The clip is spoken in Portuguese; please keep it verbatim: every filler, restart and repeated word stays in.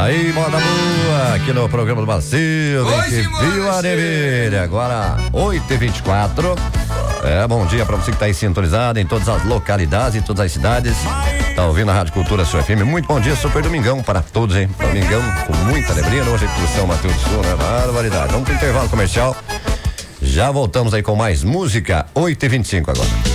Aí, moda boa, aqui no programa do Macio, Hoje, viu a Nevilha, agora oito e vinte e quatro. É, bom dia pra você que tá aí sintonizado em todas as localidades, em todas as cidades. Tá ouvindo a Rádio Cultura Sul F M. Muito bom dia, super domingão para todos, hein? Domingão com muita alegria, hoje aqui pro São Mateus do Sul, né? Barbaridade. Vamos pro intervalo comercial. Já voltamos aí com mais música, oito e vinte e cinco agora.